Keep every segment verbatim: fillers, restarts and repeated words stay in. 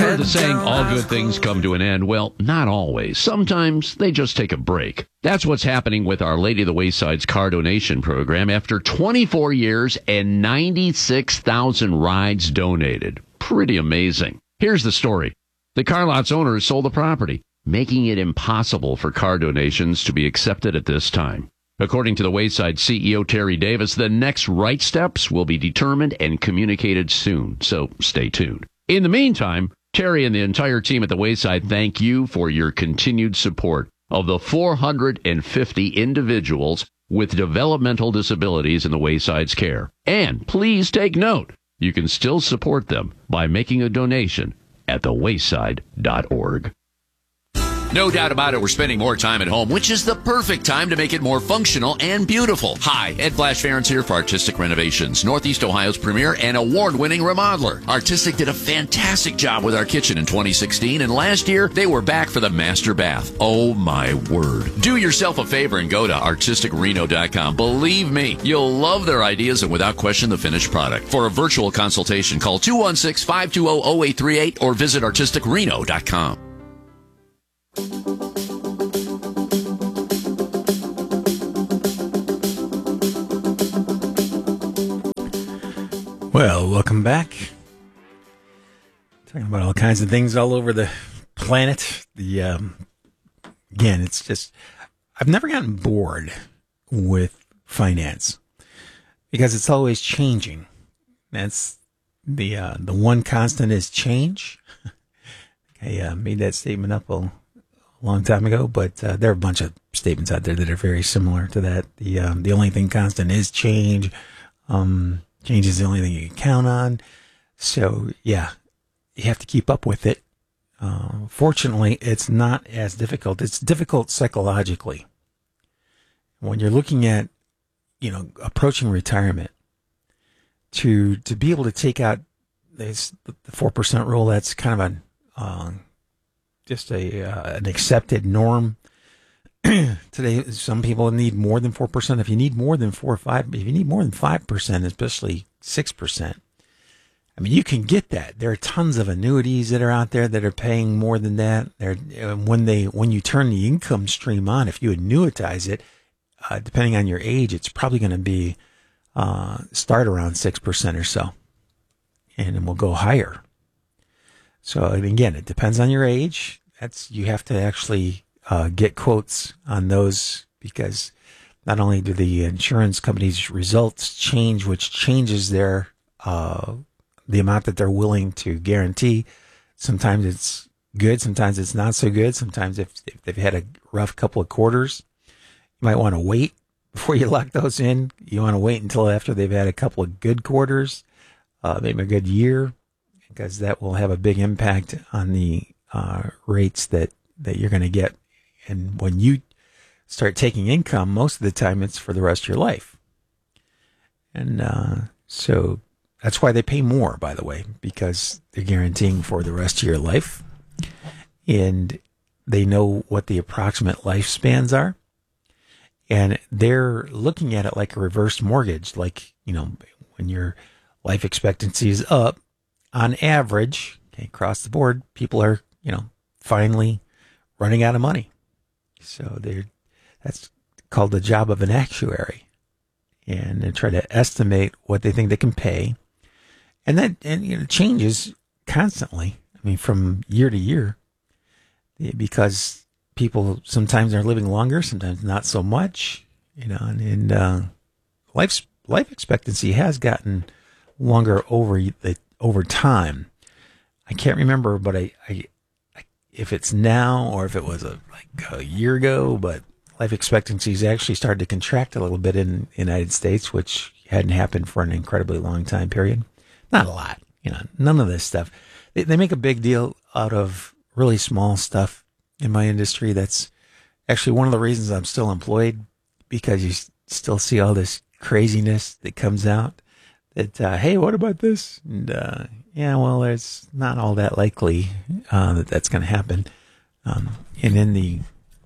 heard the saying, all good things come to an end. Well, not always. Sometimes they just take a break. That's what's happening with Our Lady of the Wayside's car donation program after twenty-four years and ninety-six thousand rides donated. Pretty amazing. Here's the story. The car lot's owners sold the property, making it impossible for car donations to be accepted at this time. According to the Wayside C E O, Terry Davis, the next right steps will be determined and communicated soon, so stay tuned. In the meantime, Terry and the entire team at the Wayside thank you for your continued support of the four hundred fifty individuals with developmental disabilities in the Wayside's care. And please take note, you can still support them by making a donation at the wayside dot org. No doubt about it, we're spending more time at home, which is the perfect time to make it more functional and beautiful. Hi, Ed Flash Ferentz here for Artistic Renovations, Northeast Ohio's premier and award-winning remodeler. Artistic did a fantastic job with our kitchen in twenty sixteen, and last year, they were back for the master bath. Oh, my word. Do yourself a favor and go to artistic reno dot com. Believe me, you'll love their ideas and without question the finished product. For a virtual consultation, call two one six, five two zero, zero eight three eight or visit artistic reno dot com. Well, welcome back. Talking about all kinds of things all over the planet. The um, again, it's just I've never gotten bored with finance because it's always changing. That's the uh, the one constant is change. I uh, made that statement up a long time ago, but uh, there are a bunch of statements out there that are very similar to that. The um, the only thing constant is change. Um, change is the only thing you can count on. So yeah, you have to keep up with it. Uh, fortunately, it's not as difficult. It's difficult psychologically. When you're looking at, you know, approaching retirement, to to be able to take out this the four percent rule. That's kind of a uh, just a uh, an accepted norm today. Some people need more than four percent. If you need more than four or five, if you need more than five percent, especially six percent, I mean, you can get that. There are tons of annuities that are out there that are paying more than that. They're, when they when you turn the income stream on, if you annuitize it, uh, depending on your age, it's probably going to be uh, start around six percent or so, and it will go higher. So again, it depends on your age. That's you have to actually uh, get quotes on those, because not only do the insurance companies' results change, which changes their uh, the amount that they're willing to guarantee. Sometimes it's good, sometimes it's not so good. Sometimes if, if they've had a rough couple of quarters, you might want to wait before you lock those in. You want to wait until after they've had a couple of good quarters, uh, maybe a good year, because that will have a big impact on the uh, rates that, that you're going to get. And when you start taking income, most of the time it's for the rest of your life. And uh, so that's why they pay more, by the way, because they're guaranteeing for the rest of your life. And they know what the approximate lifespans are. And they're looking at it like a reverse mortgage. Like, you know, when your life expectancy is up, on average, okay, across the board, people are, you know, finally running out of money. So they're, that's called the job of an actuary. And they try to estimate what they think they can pay. And that and, you know, changes constantly. I mean, from year to year, because people sometimes are living longer, sometimes not so much, you know, and, and uh, life's, life expectancy has gotten longer over the over time. I can't remember, but I, I, I if it's now or if it was a like a year ago, but life expectancy has actually started to contract a little bit in the United States, which hadn't happened for an incredibly long time period. Not a lot, you know, none of this stuff. They, they make a big deal out of really small stuff in my industry. That's actually one of the reasons I'm still employed, because you still see all this craziness that comes out. That, uh, hey, what about this? And, uh, yeah, well, it's not all that likely, uh, that that's going to happen. Um, and then the,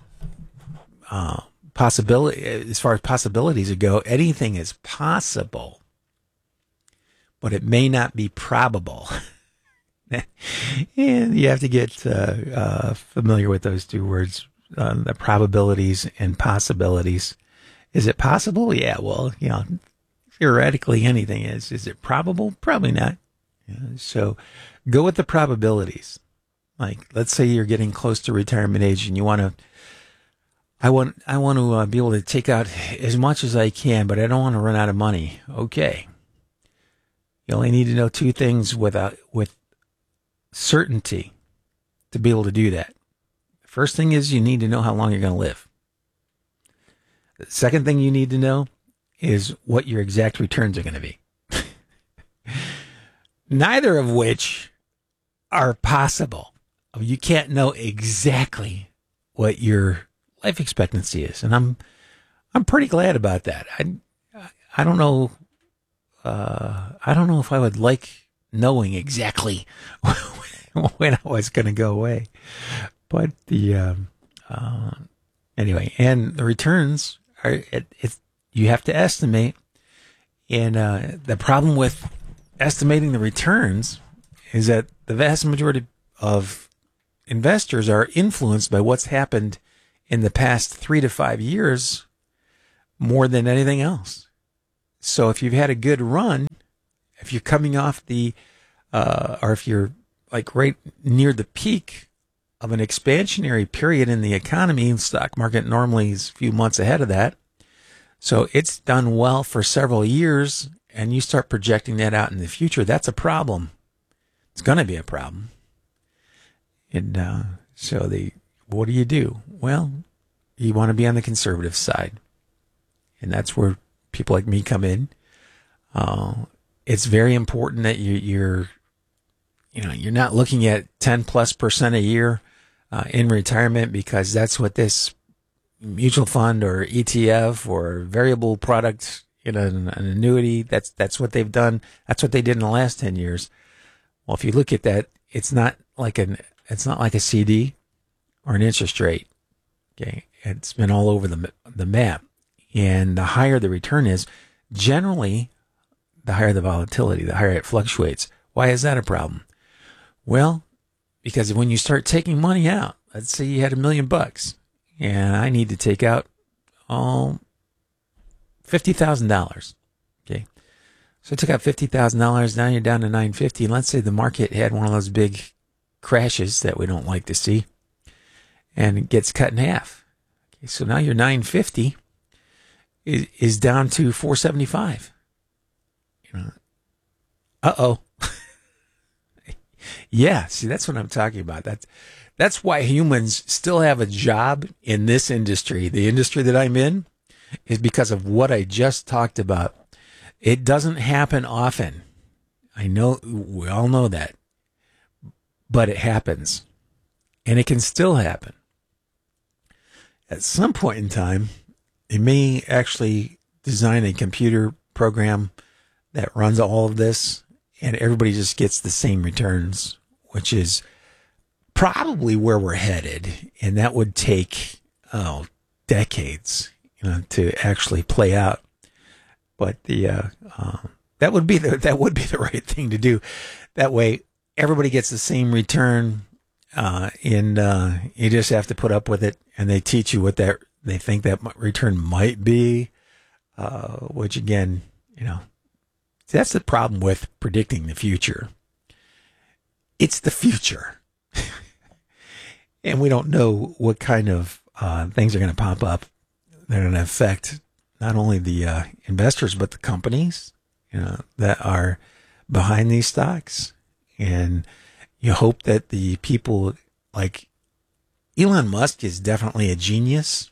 uh, possibility, as far as possibilities go, anything is possible, but it may not be probable. And, you have to get uh, uh, familiar with those two words, uh, the probabilities and possibilities. Is it possible? Yeah, well, you know, theoretically anything is. Is it probable? Probably not. Yeah, so go with the probabilities. Like, let's say you're getting close to retirement age and you want to, I want, I want to uh, be able to take out as much as I can, but I don't want to run out of money. Okay. You only need to know two things without, with certainty to be able to do that. First thing is you need to know how long you're going to live. The second thing you need to know is what your exact returns are going to be. Neither of which are possible. You can't know exactly what your life expectancy is. And I'm I'm pretty glad about that. I I don't know uh, I don't know if I would like knowing exactly when I was going to go away. But the um, uh, anyway, and the returns are it, it's you have to estimate, and uh, the problem with estimating the returns is that the vast majority of investors are influenced by what's happened in the past three to five years more than anything else. So if you've had a good run, if you're coming off the, uh, or if you're like right near the peak of an expansionary period in the economy, the stock market normally is a few months ahead of that. So it's done well for several years, and you start projecting that out in the future. That's a problem. It's going to be a problem. And uh, so the what do you do? Well, you want to be on the conservative side, and that's where people like me come in. Uh, it's very important that you, you're, you know, you're not looking at ten plus percent a year uh, in retirement, because that's what this mutual fund or E T F or variable product, you know, an, an annuity, that's that's what they've done. That's what they did in the last ten years. Well, if you look at that, it's not like an it's not like a C D or an interest rate. Okay, it's been all over the the map, and the higher the return is, generally, the higher the volatility, the higher it fluctuates. Why is that a problem? Well, because when you start taking money out, let's say you had a million bucks, and I need to take out oh, fifty thousand dollars. Okay. So I took out fifty thousand dollars. Now you're down to nine hundred fifty. And let's say the market had one of those big crashes that we don't like to see, and it gets cut in half. Okay. So now your nine hundred fifty is, is down to four hundred seventy-five. You know, uh-oh. Yeah. See, that's what I'm talking about. That's, That's why humans still have a job in this industry. The industry that I'm in is because of what I just talked about. It doesn't happen often. I know, we all know that. But it happens. And it can still happen. At some point in time, they may actually design a computer program that runs all of this, and everybody just gets the same returns, which is probably where we're headed, and that would take oh decades, you know, to actually play out. But the uh, uh, that would be the that would be the right thing to do. That way, everybody gets the same return, uh, and uh, you just have to put up with it. And they teach you what that they think that return might be, uh, which again, you know, that's the problem with predicting the future. It's the future. And we don't know what kind of uh, things are going to pop up that are going to affect not only the uh, investors, but the companies, you know, that are behind these stocks. And you hope that the people like Elon Musk is definitely a genius.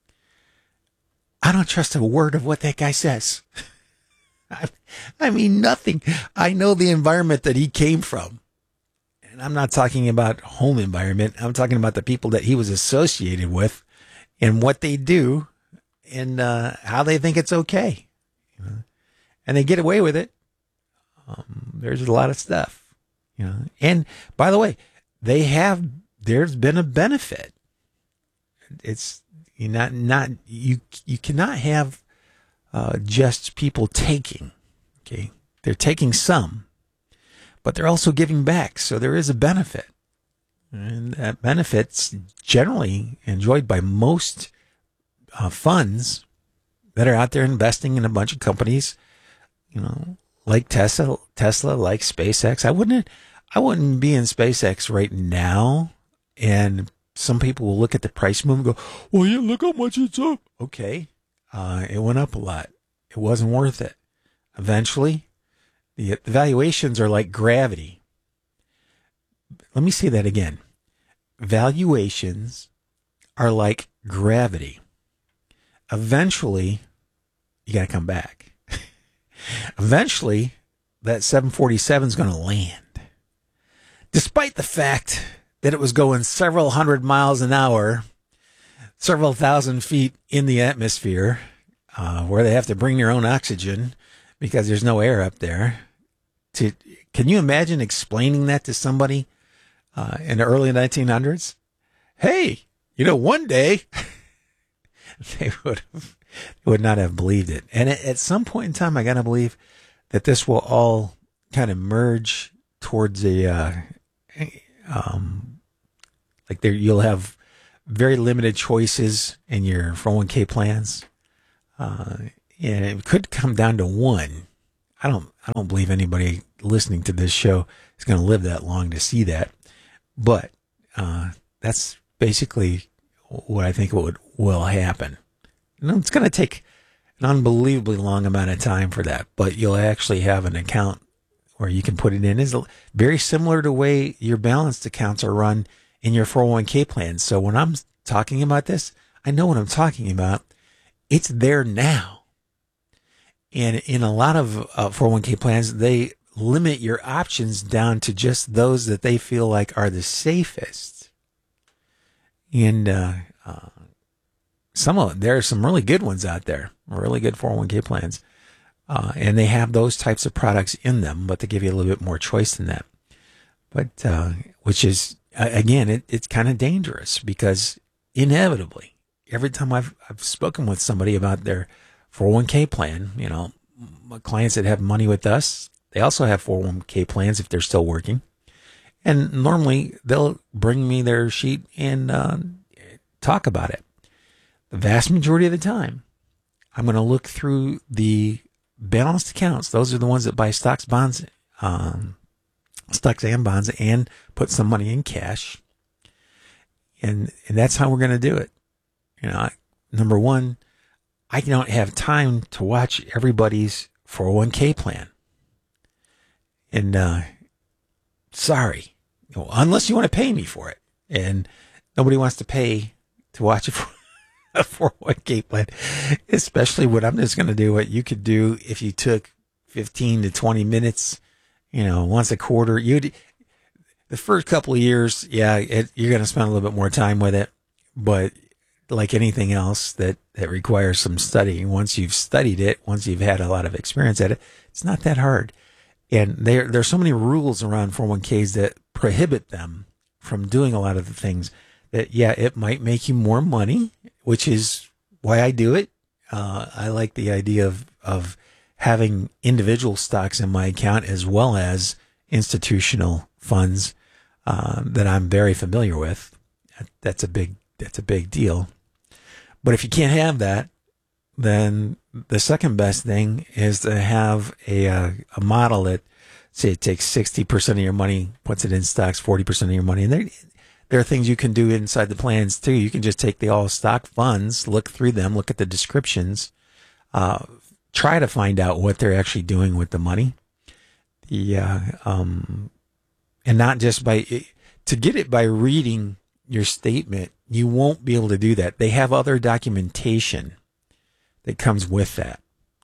I don't trust a word of what that guy says. I, I mean, nothing. I know the environment that he came from. And I'm not talking about home environment. I'm talking about the people that he was associated with and what they do and uh, how they think it's okay. You know? And they get away with it. Um, there's a lot of stuff, you know. And by the way, they have, there's been a benefit. It's you not, not, you, you cannot have uh, just people taking, okay. They're taking some, but they're also giving back. So there is a benefit. And that benefit's generally enjoyed by most uh, funds that are out there investing in a bunch of companies, you know, like Tesla, Tesla, like SpaceX. I wouldn't, I wouldn't be in SpaceX right now. And some people will look at the price move and go, well, yeah, look how much it's up. Okay. Uh, it went up a lot. It wasn't worth it. Eventually, the, the valuations are like gravity. Let me say that again. Valuations are like gravity. Eventually, you got to come back. Eventually, that seven forty-seven is going to land. Despite the fact that it was going several hundred miles an hour, several thousand feet in the atmosphere, uh, where they have to bring their own oxygen because there's no air up there. To, can you imagine explaining that to somebody uh, in the early nineteen hundreds? Hey, you know, one day they would have, would not have believed it. And at some point in time, I got to believe that this will all kind of merge towards a, uh, um, like there, you'll have very limited choices in your four oh one k plans. Uh, and it could come down to one. I don't, I don't believe anybody listening to this show is going to live that long to see that. But, uh, that's basically what I think would, will happen. You know, it's going to take an unbelievably long amount of time for that, but you'll actually have an account where you can put it in. It's very similar to the way your balanced accounts are run in your four oh one k plans. So when I'm talking about this, I know what I'm talking about. It's there now. And in a lot of uh, four oh one k plans, they limit your options down to just those that they feel like are the safest. And uh, uh, some of there are some really good ones out there, really good four oh one k plans. Uh, and they have those types of products in them, but they give you a little bit more choice than that. But, uh, which is, again, it, it's kind of dangerous because inevitably, every time I've, I've spoken with somebody about their four oh one k plan, you know, my clients that have money with us, they also have four oh one k plans if they're still working. And normally they'll bring me their sheet and uh, talk about it. The vast majority of the time, I'm going to look through the balanced accounts. Those are the ones that buy stocks, bonds, um, stocks and bonds, and put some money in cash. And and that's how we're going to do it. You know, I, number one, I don't have time to watch everybody's four oh one k plan. And uh, sorry, you know, unless you want to pay me for it. And nobody wants to pay to watch a a four oh one k plan, especially what I'm just going to do what you could do if you took fifteen to twenty minutes, you know, once a quarter. You'd, the first couple of years, yeah, it, you're going to spend a little bit more time with it. But like anything else that, that requires some studying, once you've studied it, once you've had a lot of experience at it, it's not that hard. And there, there's so many rules around four oh one k's that prohibit them from doing a lot of the things that, yeah, it might make you more money, which is why I do it. Uh, I like the idea of, of having individual stocks in my account as well as institutional funds uh, that I'm very familiar with. That's a big, that's a big deal. But if you can't have that, then the second best thing is to have a, a, a model that, say, it takes sixty percent of your money, puts it in stocks, forty percent of your money. And there, there are things you can do inside the plans too. You can just take the all stock funds, look through them, look at the descriptions, uh, try to find out what they're actually doing with the money. The, uh, um, and not just by, to get it by reading your statement, you won't be able to do that. They have other documentation that comes with that.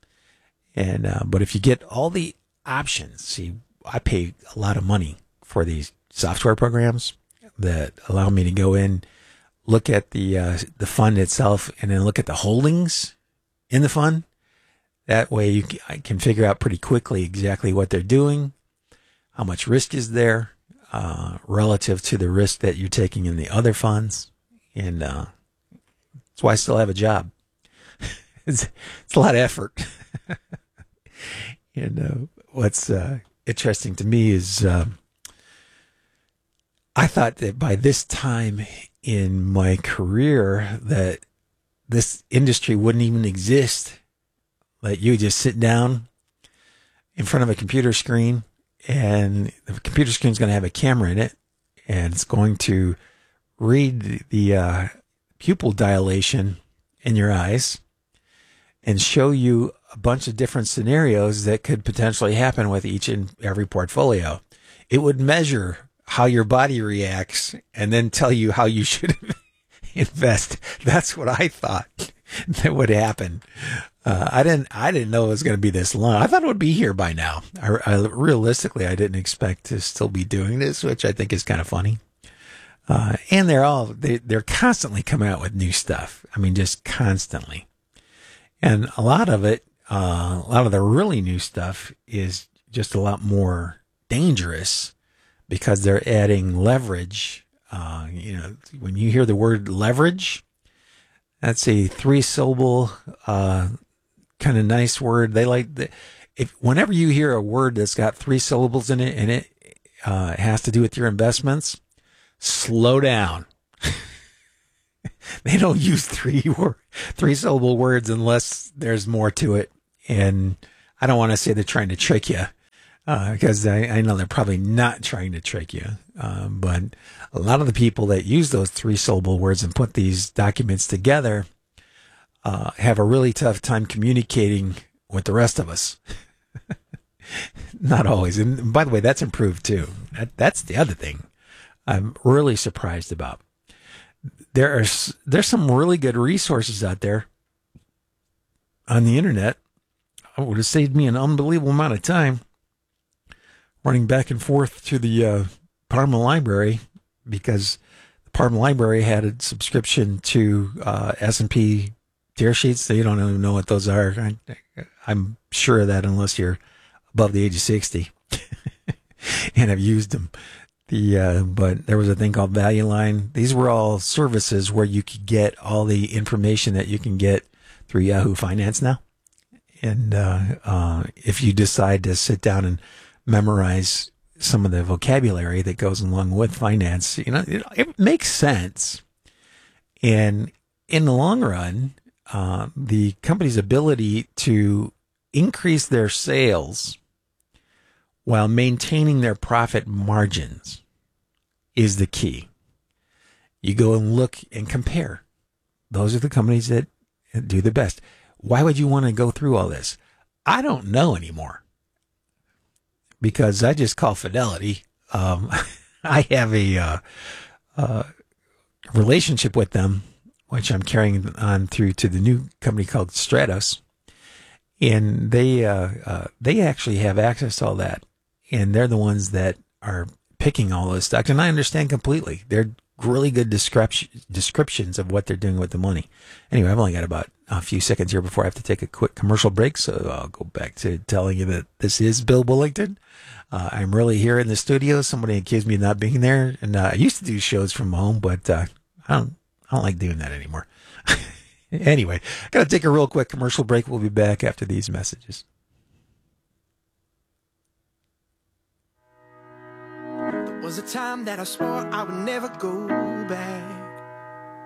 And, uh, but if you get all the options, see, I pay a lot of money for these software programs that allow me to go in, look at the, uh, the fund itself, and then look at the holdings in the fund. That way you can, I can figure out pretty quickly exactly what they're doing, how much risk is there, uh, relative to the risk that you're taking in the other funds. And, uh, that's why I still have a job. it's, it's a lot of effort. And, uh, what's, uh, interesting to me is, uh, I thought that by this time in my career that this industry wouldn't even exist. That you would just sit down in front of a computer screen, and the computer screen is going to have a camera in it, and it's going to read the uh, pupil dilation in your eyes and show you a bunch of different scenarios that could potentially happen with each and every portfolio. It would measure how your body reacts and then tell you how you should invest. That's what I thought that would happen. Uh, I didn't, I didn't know it was going to be this long. I thought it would be here by now. I, I realistically, I didn't expect to still be doing this, which I think is kind of funny. Uh, and they're all, they, they're constantly coming out with new stuff. I mean, just constantly. And a lot of it, uh, a lot of the really new stuff is just a lot more dangerous because they're adding leverage. Uh, you know, when you hear the word leverage, that's a three syllable, uh, kind of nice word. They like the, if whenever you hear a word that's got three syllables in it and it, uh, has to do with your investments, slow down. They don't use three word, three syllable words unless there's more to it. And I don't want to say they're trying to trick you, uh, because I, I know they're probably not trying to trick you. Um, but a lot of the people that use those three syllable words and put these documents together, uh, have a really tough time communicating with the rest of us. Not always. And by the way, that's improved too. That, that's the other thing I'm really surprised about. There are, there's some really good resources out there on the internet. It would have saved me an unbelievable amount of time running back and forth to the uh, Parma Library, because the Parma Library had a subscription to uh, S and P tear sheets. So you don't even know what those are. I, I'm sure of that unless you're above the age of sixty and have used them. The uh, but there was a thing called Value Line. These were all services where you could get all the information that you can get through Yahoo Finance now. And uh, uh, if you decide to sit down and memorize some of the vocabulary that goes along with finance, you know, it, it makes sense. And in the long run, uh, the company's ability to increase their sales while maintaining their profit margins is the key. You go and look and compare. Those are the companies that do the best. Why would you want to go through all this? I don't know anymore, because I just call Fidelity. Um, I have a uh, uh, relationship with them, which I'm carrying on through to the new company called Stratos. And they uh, uh, they actually have access to all that. And they're the ones that are picking all those stocks. And I understand completely. They're really good description, descriptions of what they're doing with the money. Anyway, I've only got about a few seconds here before I have to take a quick commercial break. So I'll go back to telling you that this is Bill Bullington. Uh, I'm really here in the studio. Somebody accused me of not being there. And uh, I used to do shows from home, but uh, I don't I don't like doing that anymore. Anyway, got to take a real quick commercial break. We'll be back after these messages. There was a time that I swore I would never go back.